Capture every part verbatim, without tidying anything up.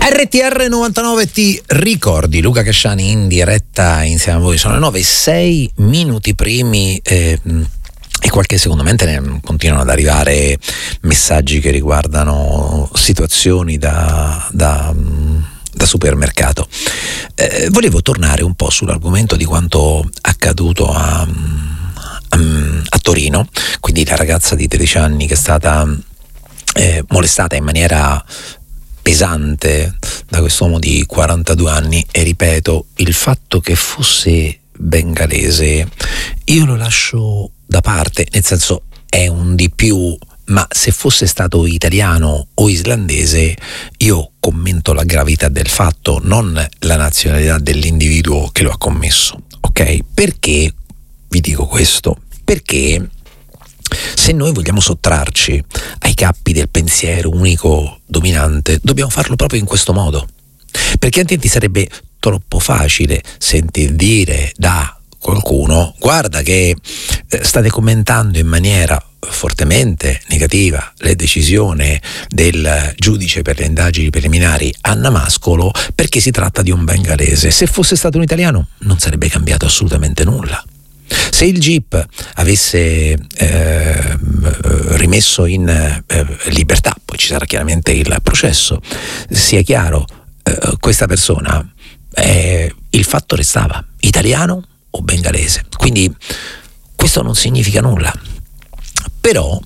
R T R novantanove ti ricordi, Luca Casciani in diretta insieme a voi. Sono le nove e sei minuti primi eh, e qualche secondo mentre ne continuano ad arrivare messaggi che riguardano situazioni da, da, da supermercato. Eh, volevo tornare un po' sull'argomento di quanto accaduto a, a, a Torino, quindi la ragazza di tredici anni che è stata eh, molestata in maniera pesante da quest'uomo di quarantadue anni. E ripeto, il fatto che fosse bengalese io lo lascio da parte, nel senso è un di più, ma se fosse stato italiano o islandese io commento la gravità del fatto, non la nazionalità dell'individuo che lo ha commesso, ok? Perché vi dico questo? Perché se noi vogliamo sottrarci ai cappi del pensiero unico dominante, dobbiamo farlo proprio in questo modo, perché altrimenti sarebbe troppo facile sentir dire da qualcuno: guarda che state commentando in maniera fortemente negativa le decisioni del giudice per le indagini preliminari Anna Mascolo perché si tratta di un bengalese. Se fosse stato un italiano non sarebbe cambiato assolutamente nulla. Se il G I P avesse eh, rimesso in eh, libertà, poi ci sarà chiaramente il processo, sia chiaro, eh, questa persona, eh, il fatto restava italiano o bengalese, quindi questo non significa nulla. Però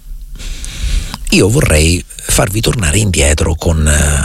io vorrei farvi tornare indietro con,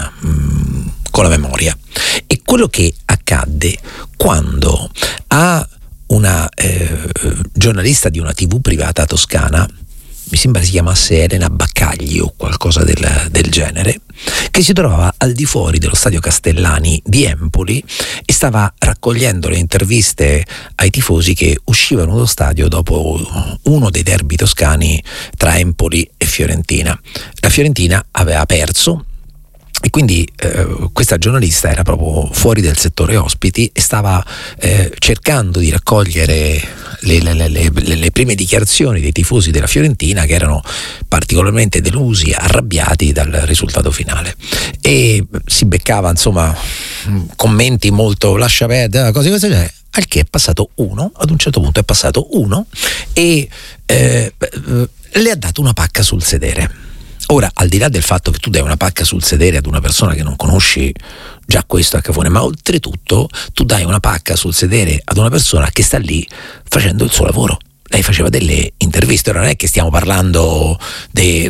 eh, con la memoria e quello che accadde quando a una eh, giornalista di una tivù privata toscana, mi sembra si chiamasse Elena Baccagli o qualcosa del, del genere, che si trovava al di fuori dello stadio Castellani di Empoli e stava raccogliendo le interviste ai tifosi che uscivano dallo stadio dopo uno dei derby toscani tra Empoli e Fiorentina. La Fiorentina aveva perso e quindi eh, questa giornalista era proprio fuori del settore ospiti e stava eh, cercando di raccogliere le, le, le, le, le prime dichiarazioni dei tifosi della Fiorentina, che erano particolarmente delusi, arrabbiati dal risultato finale, e si beccava insomma commenti molto lascia perdere, cose cose genere. Al che è passato uno, ad un certo punto è passato uno e eh, le ha dato una pacca sul sedere. Ora, al di là del fatto che tu dai una pacca sul sedere ad una persona che non conosci, già questo è cafone, ma oltretutto tu dai una pacca sul sedere ad una persona che sta lì facendo il suo lavoro. Lei faceva delle interviste, ora non è che stiamo parlando di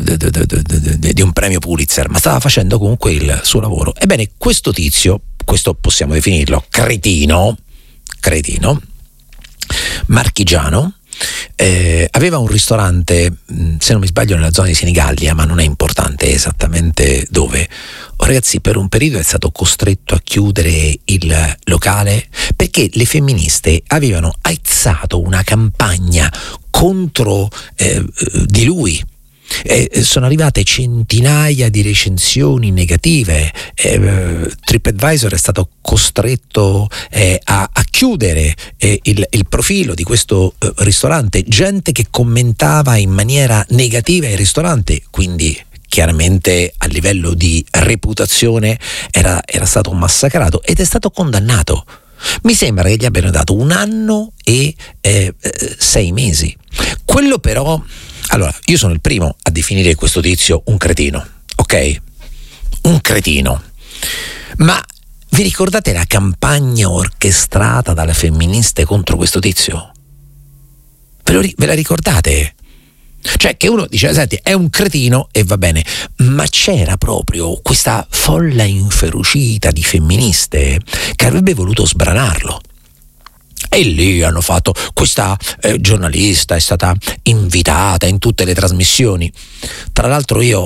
un premio Pulitzer, ma stava facendo comunque il suo lavoro. Ebbene, questo tizio, questo possiamo definirlo cretino, cretino, marchigiano, Eh, aveva un ristorante, se non mi sbaglio, nella zona di Senigallia, ma non è importante esattamente dove. Oh, ragazzi, per un periodo è stato costretto a chiudere il locale perché le femministe avevano aizzato una campagna contro eh, di lui. Eh, sono arrivate centinaia di recensioni negative. eh, TripAdvisor è stato costretto eh, a, a chiudere eh, il, il profilo di questo eh, ristorante, gente che commentava in maniera negativa il ristorante, quindi chiaramente a livello di reputazione era, era stato massacrato ed è stato condannato. Mi sembra che gli abbiano dato un anno e eh, sei mesi. Quello però, allora, io sono il primo a definire questo tizio un cretino, ok? Un cretino. Ma vi ricordate la campagna orchestrata dalle femministe contro questo tizio? Ve, lo, ve la ricordate? Cioè che uno dice, senti, è un cretino e va bene, ma c'era proprio questa folla inferocita di femministe che avrebbe voluto sbranarlo. E lì hanno fatto, questa eh, giornalista è stata invitata in tutte le trasmissioni. Tra l'altro io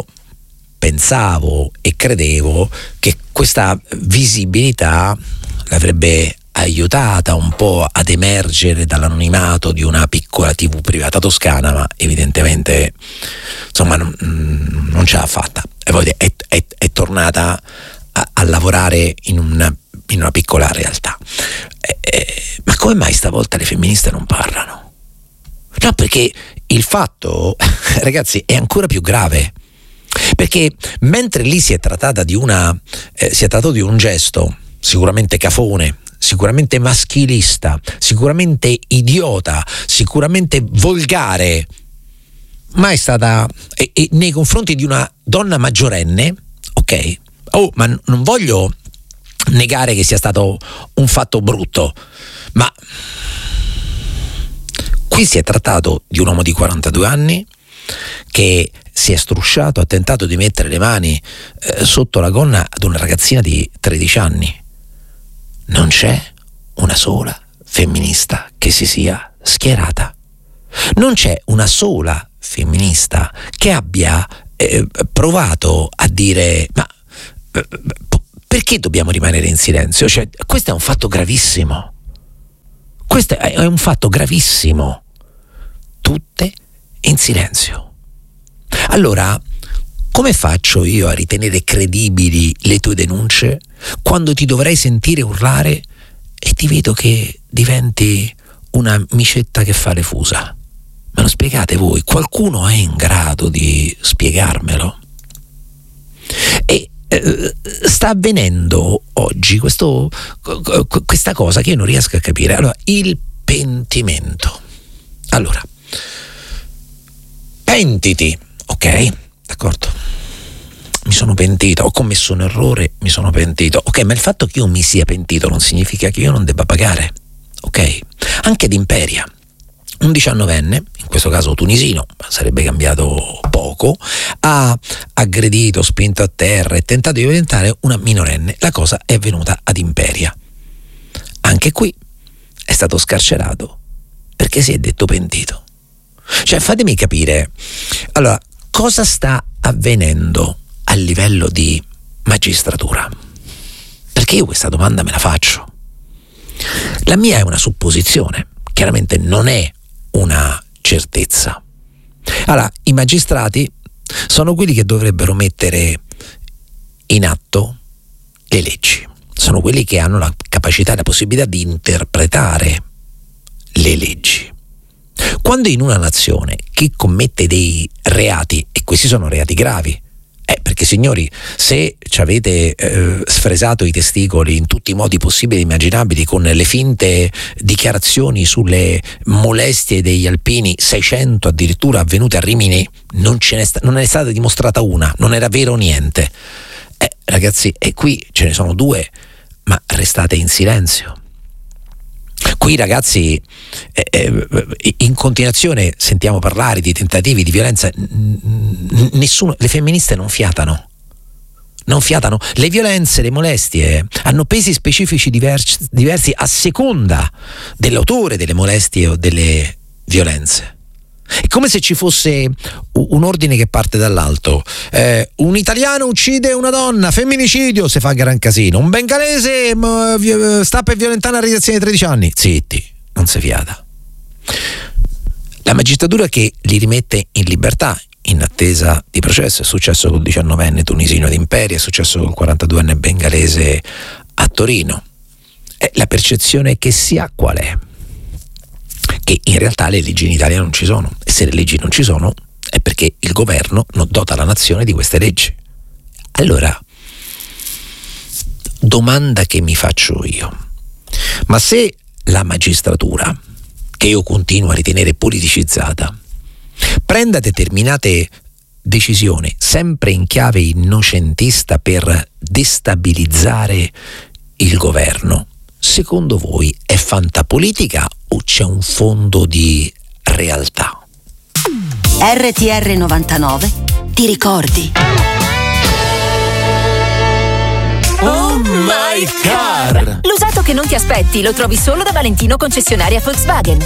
pensavo e credevo che questa visibilità l'avrebbe aiutata un po' ad emergere dall'anonimato di una piccola tivù privata toscana, ma evidentemente insomma non, non ce l'ha fatta e poi è, è, è tornata a, a lavorare in una, in una piccola realtà. Eh, eh, ma come mai stavolta le femministe non parlano? No, perché il fatto, ragazzi, è ancora più grave. Perché mentre lì si è trattata di una eh, si è trattato di un gesto sicuramente cafone, sicuramente maschilista, sicuramente idiota, sicuramente volgare, ma è stata e, e nei confronti di una donna maggiorenne, ok? Oh, ma n- non voglio negare che sia stato un fatto brutto, ma qui si è trattato di un uomo di quarantadue anni che si è strusciato, ha tentato di mettere le mani eh, sotto la gonna ad una ragazzina di tredici anni. Non c'è una sola femminista che si sia schierata. Non c'è una sola femminista che abbia eh, provato a dire ma eh, perché dobbiamo rimanere in silenzio? Cioè, questo è un fatto gravissimo. Questo è un fatto gravissimo. Tutte in silenzio. Allora, come faccio io a ritenere credibili le tue denunce quando ti dovrei sentire urlare e ti vedo che diventi una micetta che fa le fusa? Me lo spiegate voi? Qualcuno è in grado di spiegarmelo? E eh, sta avvenendo oggi questo, questa cosa che io non riesco a capire. Allora, il pentimento. Allora, pentiti, ok? D'accordo? Mi sono pentito, ho commesso un errore, mi sono pentito. Ok, ma il fatto che io mi sia pentito non significa che io non debba pagare, ok? Anche ad Imperia, un diciannovenne, in questo caso tunisino, ma sarebbe cambiato poco, ha aggredito, spinto a terra e tentato di violentare una minorenne. La cosa è avvenuta ad Imperia. Anche qui è stato scarcerato perché si è detto pentito. Cioè, fatemi capire, allora, cosa sta avvenendo a livello di magistratura? Perché io questa domanda me la faccio. La mia è una supposizione, chiaramente non è una certezza. Allora, i magistrati sono quelli che dovrebbero mettere in atto le leggi, sono quelli che hanno la capacità e la possibilità di interpretare le leggi. Quando in una nazione chi commette dei reati, e questi sono reati gravi, eh, perché signori, se ci avete eh, sfresato i testicoli in tutti i modi possibili e immaginabili con le finte dichiarazioni sulle molestie degli alpini, seicento addirittura avvenute a Rimini, non, ce n'è sta- non è stata dimostrata una, non era vero niente. Eh, ragazzi, e qui ce ne sono due, ma restate in silenzio. Qui ragazzi eh, eh, in continuazione sentiamo parlare di tentativi di violenza. Nessuno, le femministe non fiatano, non fiatano. Le violenze, le molestie hanno pesi specifici diversi, diversi a seconda dell'autore delle molestie o delle violenze. È come se ci fosse un ordine che parte dall'alto. Eh, un italiano uccide una donna, femminicidio, si fa gran casino. Un bengalese mh, sta per violentare una ragazzina di tredici anni. Zitti, non si fiata. La magistratura che li rimette in libertà in attesa di processo. È successo col diciannovenne tunisino d'Imperia, è successo col quarantaduenne bengalese a Torino. Eh, la percezione che si ha qual è? Che in realtà le leggi in Italia non ci sono, e se le leggi non ci sono è perché il governo non dota la nazione di queste leggi. Allora, domanda che mi faccio io: ma se la magistratura, che io continuo a ritenere politicizzata, prenda determinate decisioni sempre in chiave innocentista per destabilizzare il governo, secondo voi è fantapolitica o c'è un fondo di realtà? R T R novantanove ti ricordi? Oh my car! L'usato che non ti aspetti lo trovi solo da Valentino concessionaria Volkswagen.